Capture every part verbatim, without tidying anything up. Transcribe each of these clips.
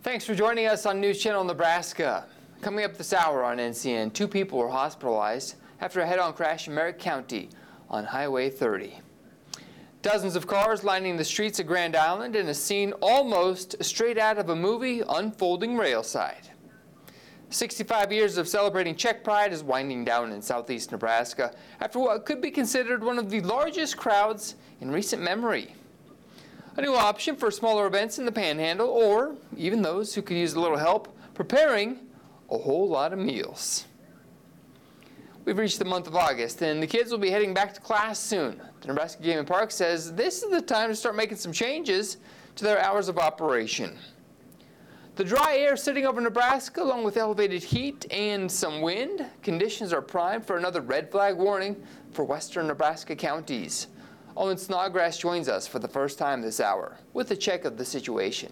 Thanks for joining us on News Channel Nebraska. Coming up this hour on N C N, two people were hospitalized after a head-on crash in Merritt County on Highway thirty. Dozens of cars lining the streets of Grand Island in a scene almost straight out of a movie unfolding railside. sixty-five years of celebrating Czech Pride is winding down in southeast Nebraska after what could be considered one of the largest crowds in recent memory. A new option for smaller events in the Panhandle, or even those who could use a little help preparing a whole lot of meals. We've reached the month of August, and the kids will be heading back to class soon. The Nebraska Game and Park says this is the time to start making some changes to their hours of operation. The dry air sitting over Nebraska, along with elevated heat and some wind, conditions are primed for another red flag warning for western Nebraska counties. Owen Snodgrass joins us for the first time this hour with a check of the situation.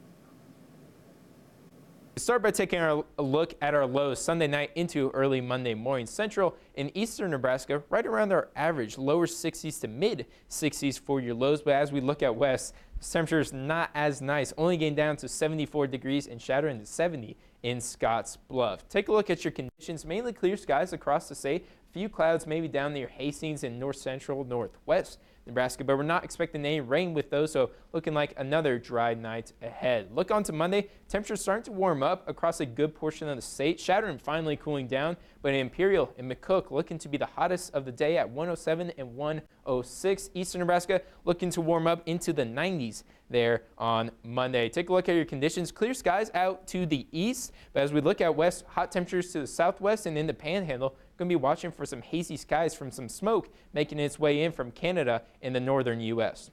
Start by taking a look at our lows Sunday night into early Monday morning. Central and eastern Nebraska right around our average, lower sixties to mid sixties for your lows. But as we look at west, temperature is not as nice, only getting down to seventy-four degrees and shattering to seventy in Scotts Bluff. Take a look at your conditions, mainly clear skies across the state. A few clouds maybe down near Hastings and north central, northwest Nebraska, but we're not expecting any rain with those, so looking like another dry night ahead. Look on to Monday, temperatures starting to warm up across a good portion of the state. Shattering finally cooling down, but in Imperial and McCook looking to be the hottest of the day at one oh seven and one oh six. Eastern Nebraska looking to warm up into the nineties there on Monday. Take a look at your conditions. Clear skies out to the east, but as we look at west, hot temperatures to the southwest and in the Panhandle. Going to be watching for some hazy skies from some smoke making its way in from Canada in the northern U S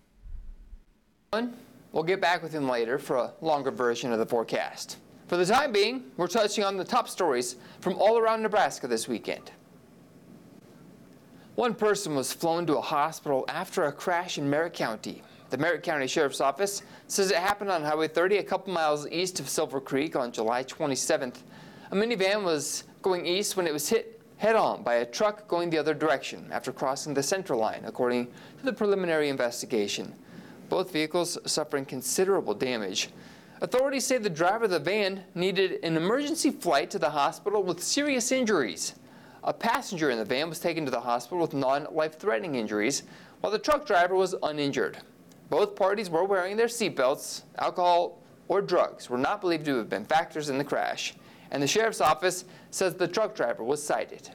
We'll get back with him later for a longer version of the forecast. For the time being, we're touching on the top stories from all around Nebraska this weekend. One person was flown to a hospital after a crash in Merritt County. The Merritt County Sheriff's Office says it happened on Highway thirty a couple miles east of Silver Creek on July twenty-seventh. A minivan was going east when it was hit head-on by a truck going the other direction after crossing the center line, according to the preliminary investigation. Both vehicles suffering considerable damage. Authorities say the driver of the van needed an emergency flight to the hospital with serious injuries. A passenger in the van was taken to the hospital with non-life-threatening injuries, while the truck driver was uninjured. Both parties were wearing their seatbelts. Alcohol or drugs were not believed to have been factors in the crash, and the sheriff's office says the truck driver was cited.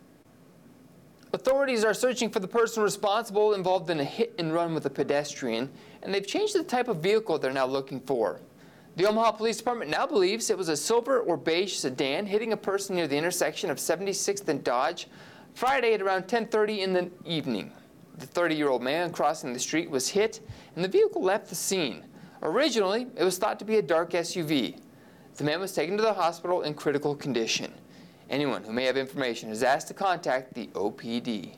Authorities are searching for the person responsible involved in a hit and run with a pedestrian, and they've changed the type of vehicle they're now looking for. The Omaha Police Department now believes it was a silver or beige sedan hitting a person near the intersection of seventy-sixth and Dodge Friday at around ten thirty in the evening. The thirty-year-old man crossing the street was hit, and the vehicle left the scene. Originally, it was thought to be a dark S U V. The man was taken to the hospital in critical condition. Anyone who may have information is asked to contact the O P D.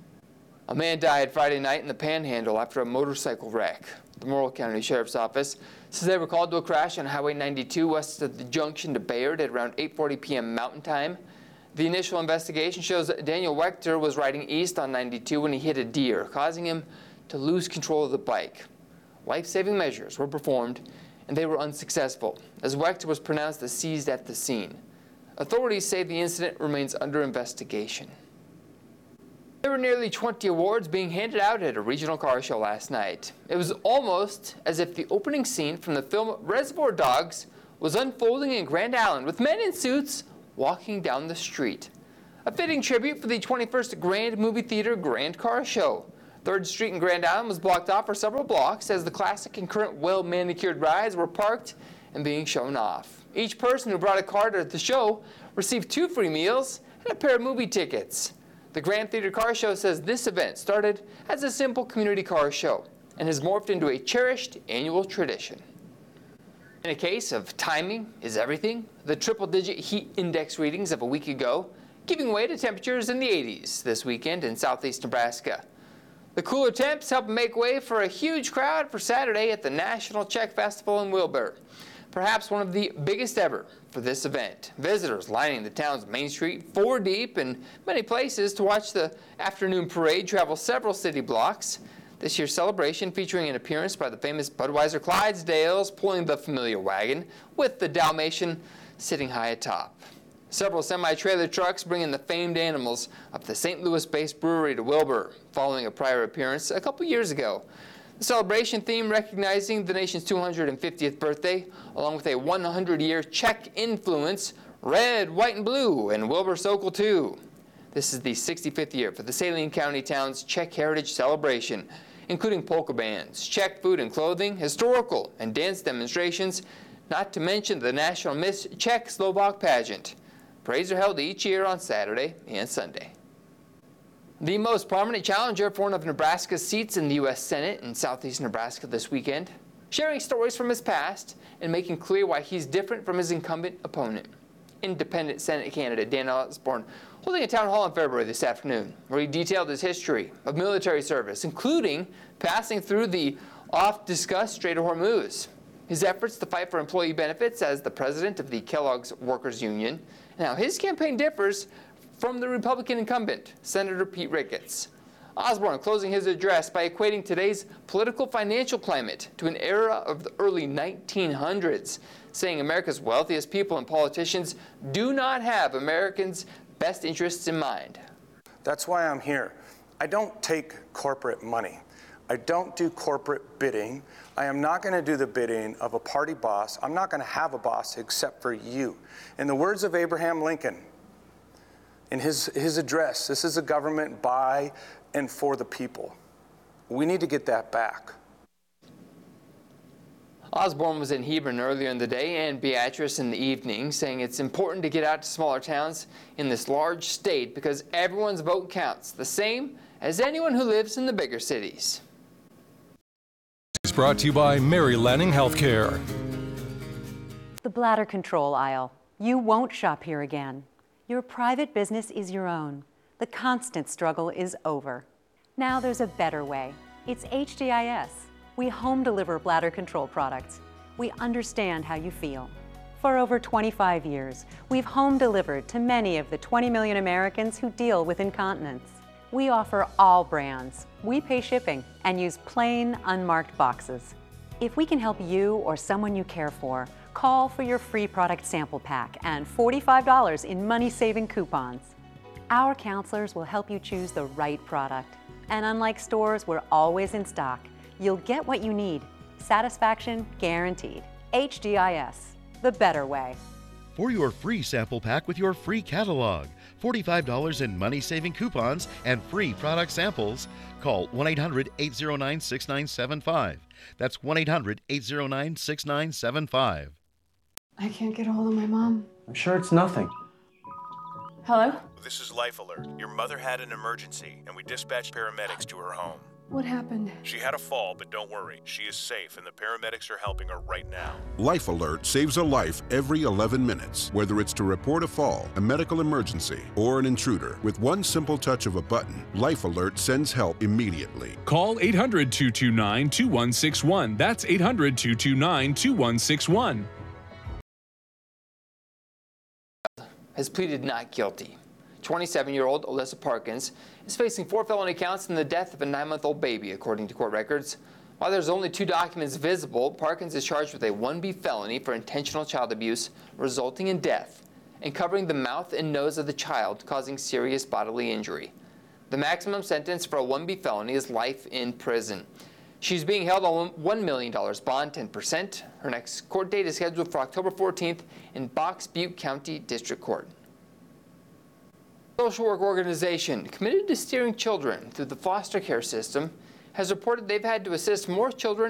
A man died Friday night in the Panhandle after a motorcycle wreck. The Morrill County Sheriff's Office says they were called to a crash on Highway ninety-two west of the junction to Bayard at around eight forty p m Mountain Time. The initial investigation shows that Daniel Wechter was riding east on ninety-two when he hit a deer, causing him to lose control of the bike. Life-saving measures were performed, and they were unsuccessful, as Wechter was pronounced deceased at the scene. Authorities say the incident remains under investigation. There were nearly twenty awards being handed out at a regional car show last night. It was almost as if the opening scene from the film Reservoir Dogs was unfolding in Grand Island, with men in suits walking down the street. A fitting tribute for the twenty-first Grand Movie Theater Grand Car Show. third Street in Grand Island was blocked off for several blocks as the classic and current well-manicured rides were parked and being shown off. Each person who brought a car to the show received two free meals and a pair of movie tickets. The Grand Theater Car Show says this event started as a simple community car show and has morphed into a cherished annual tradition. In a case of timing is everything, the triple-digit heat index readings of a week ago giving way to temperatures in the eighties this weekend in southeast Nebraska. The cooler temps help make way for a huge crowd for Saturday at the National Czech Festival in Wilbur, perhaps one of the biggest ever for this event. Visitors lining the town's main street four deep, and many places to watch the afternoon parade travel several city blocks. This year's celebration featuring an appearance by the famous Budweiser Clydesdales pulling the familiar wagon with the Dalmatian sitting high atop. Several semi-trailer trucks bringing the famed animals up the Saint Louis-based brewery to Wilbur, following a prior appearance a couple years ago. The celebration theme recognizing the nation's two hundred fiftieth birthday, along with a one hundred year Czech influence, red, white, and blue, and Wilbur Sokol too. This is the sixty-fifth year for the Saline County town's Czech Heritage Celebration, including polka bands, Czech food and clothing, historical and dance demonstrations, not to mention the National Miss Czech Slovak pageant. Parades are held each year on Saturday and Sunday. The most prominent challenger for one of Nebraska's seats in the U S Senate in southeast Nebraska this weekend, sharing stories from his past and making clear why he's different from his incumbent opponent. Independent Senate candidate Dan Osborne holding a town hall in February this afternoon, where he detailed his history of military service, including passing through the oft-discussed Strait of Hormuz, his efforts to fight for employee benefits as the president of the Kellogg's Workers Union, and how his campaign differs from the Republican incumbent, Senator Pete Ricketts. Osborne closing his address by equating today's political financial climate to an era of the early nineteen hundreds, saying America's wealthiest people and politicians do not have Americans' best interests in mind. That's why I'm here. I don't take corporate money. I don't do corporate bidding. I am not going to do the bidding of a party boss. I'm not going to have a boss except for you. In the words of Abraham Lincoln, in his, his address, this is a government by and for the people. We need to get that back. Osborne was in Hebron earlier in the day and Beatrice in the evening, saying it's important to get out to smaller towns in this large state because everyone's vote counts, the same as anyone who lives in the bigger cities. It's brought to you by Mary Lanning Healthcare. The bladder control aisle. You won't shop here again. Your private business is your own. The constant struggle is over. Now there's a better way. It's H D I S. We home deliver bladder control products. We understand how you feel. For over twenty-five years, we've home delivered to many of the twenty million Americans who deal with incontinence. We offer all brands. We pay shipping and use plain, unmarked boxes. If we can help you or someone you care for, call for your free product sample pack and forty-five dollars in money-saving coupons. Our counselors will help you choose the right product. And unlike stores, we're always in stock. You'll get what you need. Satisfaction guaranteed. H D I S, the better way. For your free sample pack with your free catalog, forty-five dollars in money-saving coupons, and free product samples, call one eight hundred, eight zero nine, six nine seven five. That's one eight hundred, eight zero nine, six nine seven five. I can't get a hold of my mom. I'm sure it's nothing. Hello? This is Life Alert. Your mother had an emergency, and we dispatched paramedics to her home. What happened? She had a fall, but don't worry. She is safe, and the paramedics are helping her right now. Life Alert saves a life every eleven minutes, whether it's to report a fall, a medical emergency, or an intruder. With one simple touch of a button, Life Alert sends help immediately. Call eight hundred, two two nine, two one six one. That's eight hundred, two two nine, two one six one. Has pleaded not guilty. twenty-seven-year-old Alyssa Parkins is facing four felony counts in the death of a nine-month-old baby, according to court records. While there's only two documents visible, Parkins is charged with a one B felony for intentional child abuse resulting in death and covering the mouth and nose of the child, causing serious bodily injury. The maximum sentence for a one B felony is life in prison. She's being held on one million dollars bond, ten percent. Her next court date is scheduled for October fourteenth in Box Butte County District Court. Social work organization committed to steering children through the foster care system has reported they've had to assist more children